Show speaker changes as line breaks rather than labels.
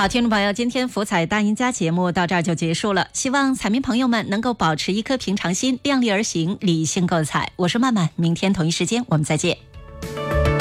好，听众朋友，今天福彩大赢家节目到这儿就结束了，希望彩民朋友们能够保持一颗平常心，量力而行，理性购彩。我是曼曼，明天同一时间我们再见。